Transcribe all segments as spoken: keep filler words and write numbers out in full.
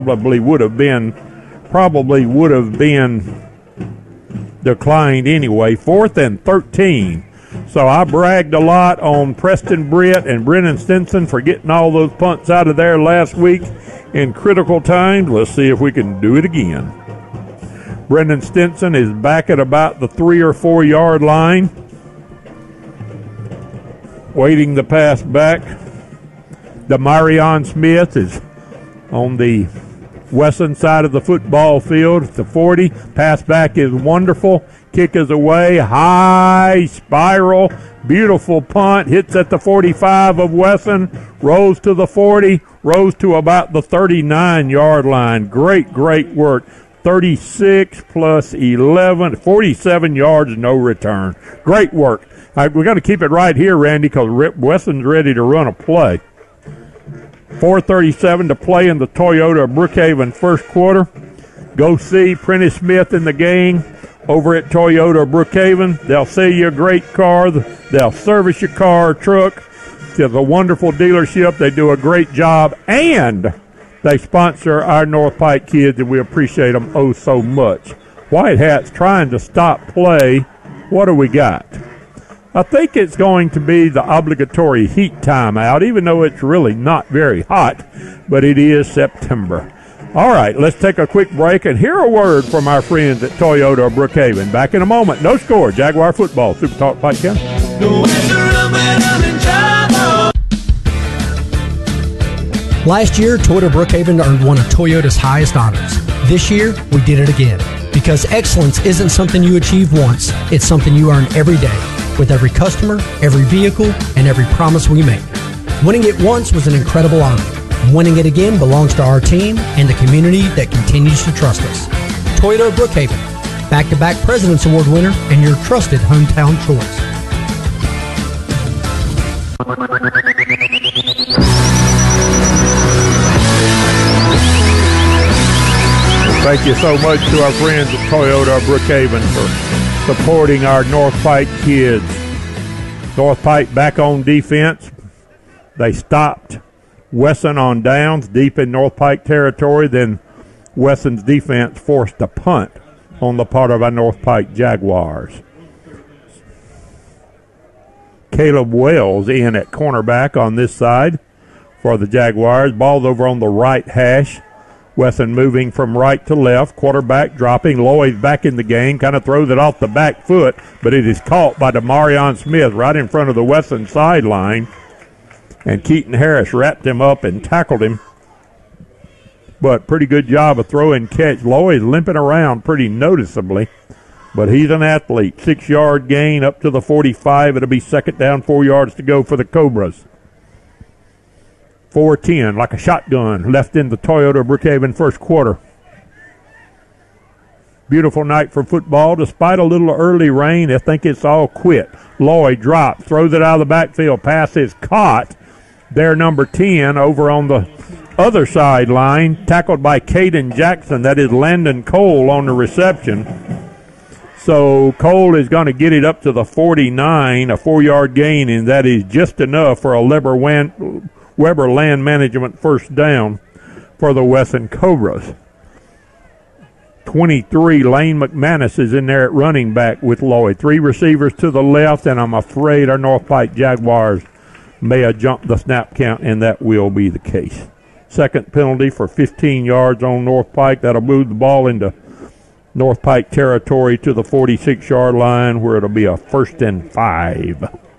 probably would have been, probably would have been declined anyway. Fourth and thirteen. So I bragged a lot on Preston Britt and Brennan Stinson for getting all those punts out of there last week in critical times. Let's see if we can do it again. Brennan Stinson is back at about the three or four yard line, waiting the pass back. Demarion Smith is on the Wesson side of the football field at the forty. Pass back is wonderful. Kick is away. High spiral. Beautiful punt. Hits at the forty-five of Wesson. Rose to the forty. Rose to about the thirty-nine yard line. Great, great work. thirty-six plus eleven. forty-seven yards, no return. Great work. All right, we're going to keep it right here, Randy, because Wesson's ready to run a play. four thirty-seven to play in the Toyota Brookhaven first quarter. Go see Prentice Smith and the gang over at Toyota Brookhaven. They'll sell you a great car. They'll service your car or truck. It's a wonderful dealership. They do a great job, and they sponsor our North Pike kids, and we appreciate them oh so much. White Hat's trying to stop play. What do we got? I think it's going to be the obligatory heat timeout, even though it's really not very hot, but it is September. All right, let's take a quick break and hear a word from our friends at Toyota Brookhaven. Back in a moment. No score. Jaguar football. Super Talk Pike County. Last year, Toyota Brookhaven earned one of Toyota's highest honors. This year, we did it again. Because excellence isn't something you achieve once, it's something you earn every day, with every customer, every vehicle, and every promise we make. Winning it once was an incredible honor. Winning it again belongs to our team and the community that continues to trust us. Toyota Brookhaven, back-to-back President's Award winner and your trusted hometown choice. Thank you so much to our friends at Toyota Brookhaven for supporting our North Pike kids. North Pike back on defense. They stopped Wesson on downs deep in North Pike territory. Then Wesson's defense forced a punt on the part of our North Pike Jaguars. Caleb Wells in at cornerback on this side for the Jaguars. Ball's over on the right hash. Wesson moving from right to left. Quarterback dropping. Lloyd back in the game. Kind of throws it off the back foot, but it is caught by Demarion Smith right in front of the Wesson sideline. And Keaton Harris wrapped him up and tackled him. But pretty good job of throw and catch. Lloyd limping around pretty noticeably. But he's an athlete. Six-yard gain up to the forty-five. It'll be second down, four yards to go for the Cobras. four ten, like a shotgun, left in the Toyota Brookhaven first quarter. Beautiful night for football. Despite a little early rain, I think it's all quit. Lloyd drops, throws it out of the backfield. Pass is caught. There, number ten, over on the other sideline, tackled by Caden Jackson. That is Landon Cole on the reception. So Cole is going to get it up to the forty-nine, a four-yard gain, and that is just enough for a Weber, Wan- Weber Land Management first down for the Wesson Cobras. twenty-three, Lane McManus is in there at running back with Lloyd. Three receivers to the left, and I'm afraid our North Pike Jaguars may have jumped the snap count, and that will be the case. Second penalty for fifteen yards on North Pike. That'll move the ball into North Pike territory to the forty-six-yard line, where it'll be a first and five.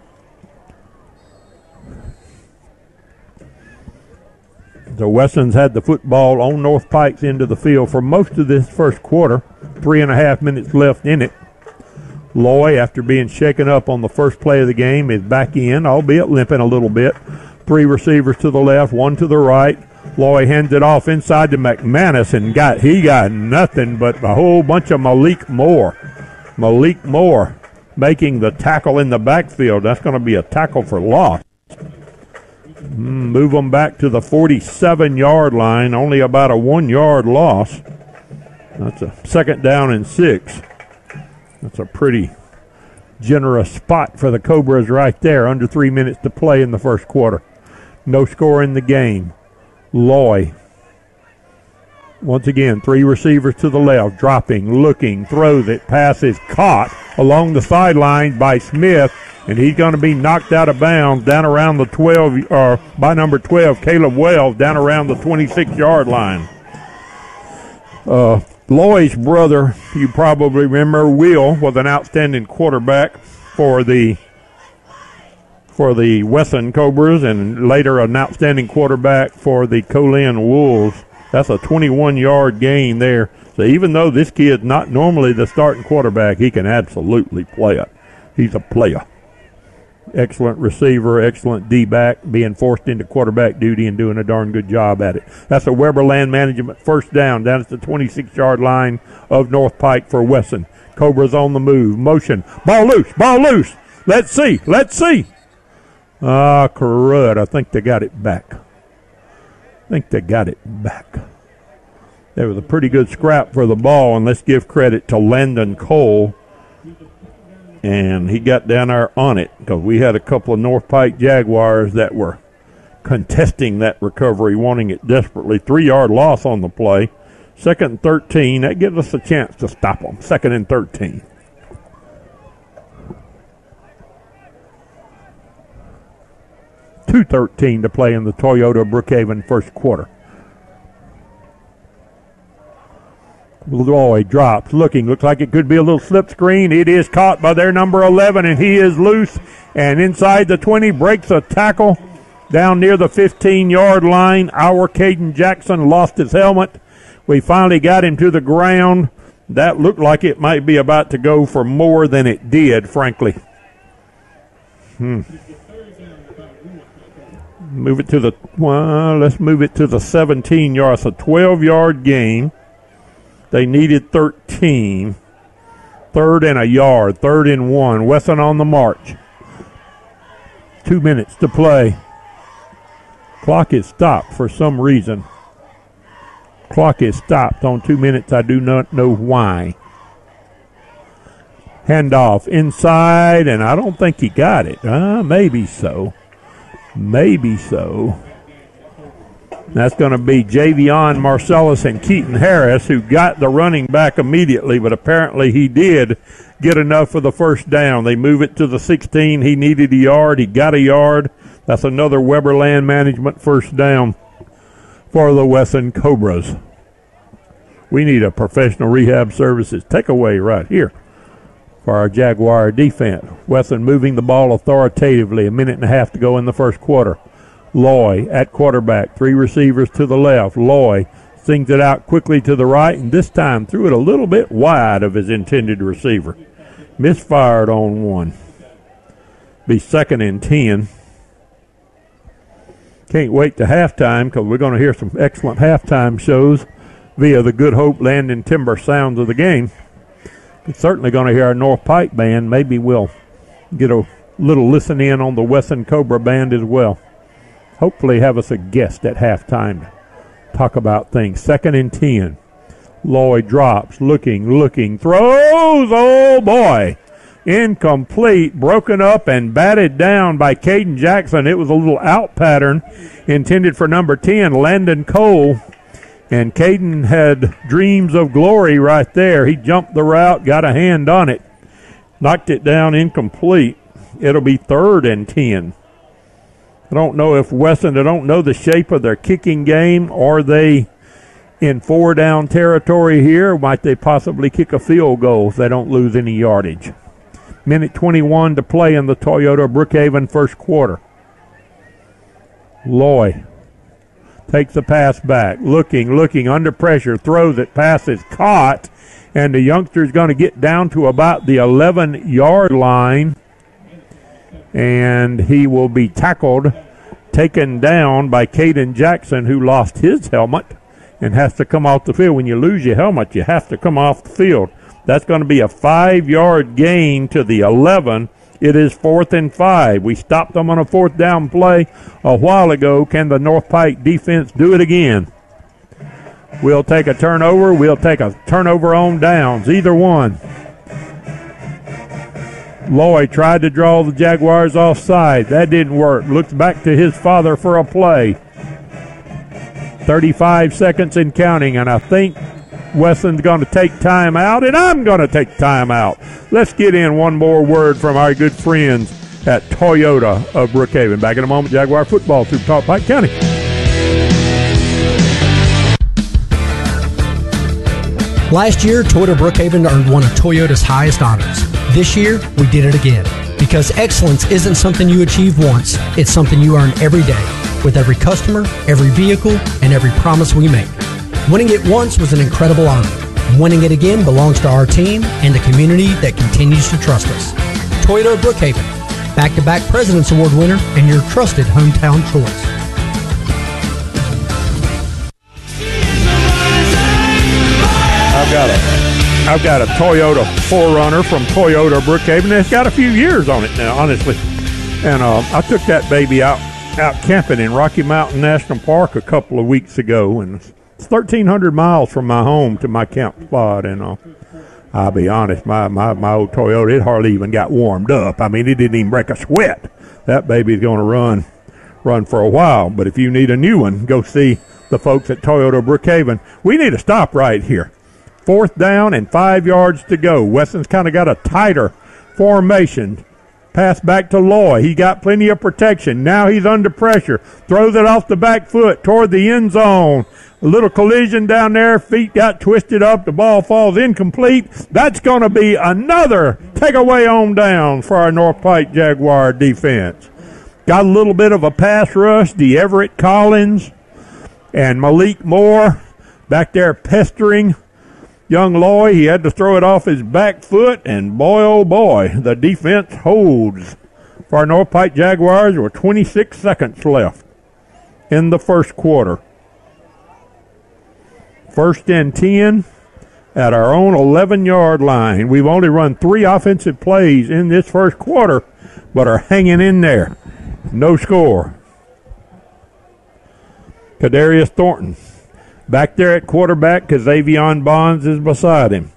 The Wessons had the football on North Pike's end of the field for most of this first quarter. Three and a half minutes left in it. Loy, after being shaken up on the first play of the game, is back in, albeit limping a little bit. Three receivers to the left, one to the right. Loy hands it off inside to McManus, and got he got nothing but a whole bunch of Malik Moore. Malik Moore making the tackle in the backfield. That's going to be a tackle for loss. Move them back to the forty-seven-yard line, only about a one-yard loss. That's a second down and six. That's a pretty generous spot for the Cobras right there. Under three minutes to play in the first quarter. No score in the game. Loy Once again, three receivers to the left, dropping, looking, throws it, pass is caught along the sideline by Smith, and he's going to be knocked out of bounds down around the twelve, or by number twelve, Caleb Wells, down around the twenty-six-yard line. Uh, Loy's brother, you probably remember, Will, was an outstanding quarterback for the for the Wesson Cobras, and later an outstanding quarterback for the Colin Wolves. That's a twenty-one-yard gain there. So even though this kid's not normally the starting quarterback, he can absolutely play it. He's a player. Excellent receiver, excellent D-back, being forced into quarterback duty and doing a darn good job at it. That's a Weber Land Management first down down at the twenty-six-yard line of North Pike for Wesson. Cobras on the move. Motion. Ball loose. Ball loose. Let's see. Let's see. Ah, crud. I think they got it back. I think they got it back. There was a pretty good scrap for the ball, and let's give credit to Landon Cole. And he got down there on it because we had a couple of North Pike Jaguars that were contesting that recovery, wanting it desperately. Three-yard loss on the play. Second and thirteen. That gives us a chance to stop them. Second and thirteen. two thirteen to play in the Toyota Brookhaven first quarter. Loy drops, looking, looks like it could be a little slip screen. It is caught by their number eleven, and he is loose. And inside the twenty, breaks a tackle down near the fifteen-yard line. Our Caden Jackson lost his helmet. We finally got him to the ground. That looked like it might be about to go for more than it did, frankly. Hmm. Move it to the, well, let's move it to the seventeen yards. It's a twelve-yard gain. They needed thirteen. Third and a yard. Third and one. Wesson on the march. Two minutes to play. Clock is stopped for some reason. Clock is stopped on two minutes. I do not know why. Handoff inside, and I don't think he got it. Uh, maybe so. Maybe so. That's going to be Javion Marcellus and Keaton Harris, who got the running back immediately, but apparently he did get enough for the first down. They move it to the sixteen. He needed a yard. He got a yard. That's another Weber Land Management first down for the Wesson Cobras. We need a professional rehab services takeaway right here for our Jaguar defense. Wesson moving the ball authoritatively. A minute and a half to go in the first quarter. Loy at quarterback. Three receivers to the left. Loy sings it out quickly to the right, and this time threw it a little bit wide of his intended receiver. Misfired on one. Be second and ten. Can't wait to halftime because we're going to hear some excellent halftime shows via the Good Hope Land and Timber sounds of the game. We're certainly going to hear our North Pike band. Maybe we'll get a little listen in on the Wesson Cobra band as well. Hopefully have us a guest at halftime to talk about things. Second and ten. Lloyd drops, looking, looking, throws. Oh, boy. Incomplete, broken up and batted down by Caden Jackson. It was a little out pattern intended for number ten, Landon Cole. And Caden had dreams of glory right there. He jumped the route, got a hand on it, knocked it down incomplete. It'll be third and ten. I don't know if Wesson, I don't know the shape of their kicking game. Are they in four down territory here? Might they possibly kick a field goal if they don't lose any yardage? Minute twenty-one to play in the Toyota Brookhaven first quarter. Loy takes the pass back, looking, looking, under pressure, throws it, pass is caught, and the youngster's going to get down to about the eleven-yard line, and he will be tackled, taken down by Caden Jackson, who lost his helmet and has to come off the field. When you lose your helmet, you have to come off the field. That's going to be a five-yard gain to the eleven. It is fourth and five. We stopped them on a fourth down play a while ago. Can the North Pike defense do it again? We'll take a turnover. We'll take a turnover on downs. Either one. Lloyd tried to draw the Jaguars offside. That didn't work. Looks back to his father for a play. thirty-five seconds and counting, and I think Wesson's going to take time out, and I'm going to take time out. Let's get in one more word from our good friends at Toyota of Brookhaven. Back in a moment, Jaguar football, Super Talk Pike County. Last year, Toyota Brookhaven earned one of Toyota's highest honors. This year, we did it again. Because excellence isn't something you achieve once, it's something you earn every day, with every customer, every vehicle, and every promise we make. Winning it once was an incredible honor. Winning it again belongs to our team and the community that continues to trust us. Toyota of Brookhaven, back-to-back President's Award winner and your trusted hometown choice. I've got a I've got a Toyota four runner from Toyota of Brookhaven. It's got a few years on it now, honestly. And uh, I took that baby out out camping in Rocky Mountain National Park a couple of weeks ago, and it's thirteen hundred miles from my home to my camp spot. And uh, I'll be honest, my, my, my old Toyota, it hardly even got warmed up. I mean, it didn't even break a sweat. That baby's going to run run for a while. But if you need a new one, go see the folks at Toyota Brookhaven. We need to stop right here. Fourth down and five yards to go. Wesson's kind of got a tighter formation. Pass back to Loy. He got plenty of protection. Now he's under pressure. Throws it off the back foot toward the end zone. A little collision down there. Feet got twisted up. The ball falls incomplete. That's going to be another takeaway on down for our North Pike Jaguar defense. Got a little bit of a pass rush. DeEverett Collins and Malik Moore back there pestering young Loy. He had to throw it off his back foot, and boy, oh boy, the defense holds for our North Pike Jaguars with twenty-six seconds left in the first quarter. First and ten at our own eleven-yard line. We've only run three offensive plays in this first quarter, but are hanging in there. No score. Kadarius Thornton back there at quarterback, because Xavion Bonds is beside him.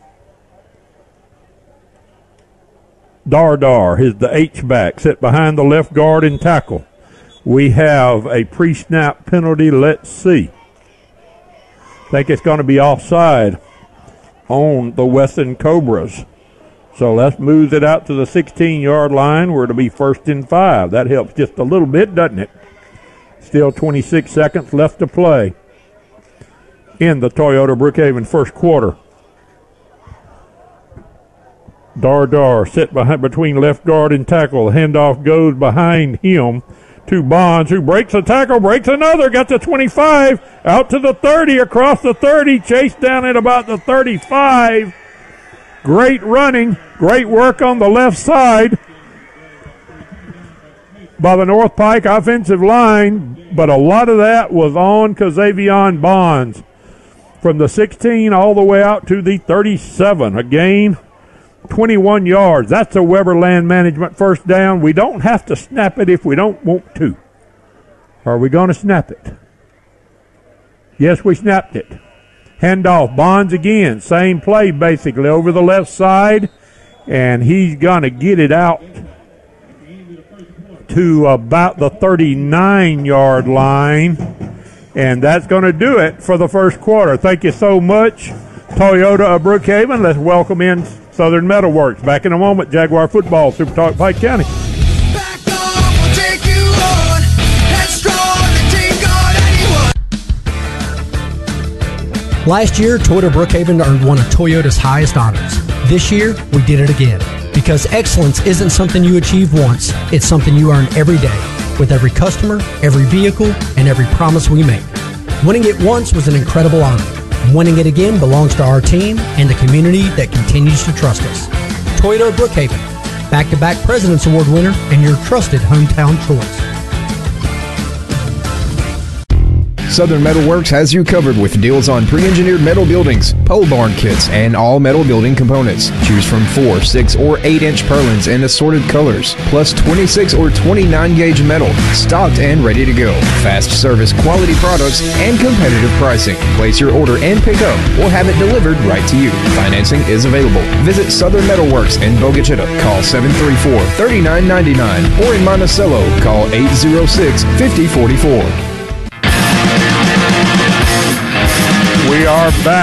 Dardar is the H-back, set behind the left guard and tackle. We have a pre-snap penalty. Let's see. Think it's going to be offside on the Wesson Cobras. So let's move it out to the sixteen-yard line where it'll be first and five. That helps just a little bit, doesn't it? Still twenty-six seconds left to play in the Toyota Brookhaven first quarter. Dardar set behind, between left guard and tackle. The handoff goes behind him to Bonds, who breaks a tackle, breaks another, got to twenty-five, out to the thirty, across the thirty, chased down at about the thirty-five. Great running, great work on the left side by the North Pike offensive line, but a lot of that was on Xavion Bonds. From the sixteen all the way out to the thirty-seven. A gain, twenty-one yards. That's a Weber Land Management first down. We don't have to snap it if we don't want to. Are we going to snap it? Yes, we snapped it. Handoff, Bonds again. Same play basically over the left side. And he's going to get it out to about the thirty-nine-yard line. And that's going to do it for the first quarter. Thank you so much, Toyota of Brookhaven. Let's welcome in Southern Metalworks. Back in a moment, Jaguar football, Super Talk Pike County. Back off, we'll take you on. Headstrong and take on anyone. Last year, Toyota Brookhaven earned one of Toyota's highest honors. This year, we did it again. Because excellence isn't something you achieve once, it's something you earn every day, with every customer, every vehicle, and every promise we make. Winning it once was an incredible honor. Winning it again belongs to our team and the community that continues to trust us. Toyota of Brookhaven, back-to-back President's Award winner and your trusted hometown choice. Southern Metalworks has you covered with deals on pre-engineered metal buildings, pole barn kits, and all metal building components. Choose from four, six, or eight inch purlins in assorted colors, plus twenty-six or twenty-nine gauge metal, stocked and ready to go. Fast service, quality products, and competitive pricing. Place your order and pick up, or have it delivered right to you. Financing is available. Visit Southern Metalworks in Bogachita. Call seven three four, three nine nine nine, or in Monticello, call eight zero six, five zero four four. we are back.